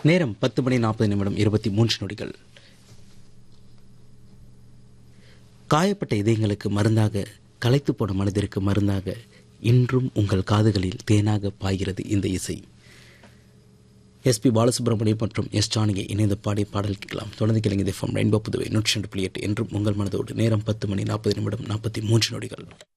நேரம் 10:40 காயப்பட்ட இதயங்களுக்கு மருந்தாக, களைத்து போன மனதிற்கு மருந்தாக, இன்றும் உங்கள் காதுகளில் தேனாக பாய்கிறது இந்த இசை. எஸ்பி பாலசுப்ரமணியம் மற்றும் எஸ் ஜானகி இணைந்து பாடிய பாடல் கேட்கலாம். தொடர்ந்து கேளுங்க. ரெயின்போ புதுவை 102.8 என்றும் உங்கள் மனதோடு. நேரம் 10:40 43 நொடிகள்.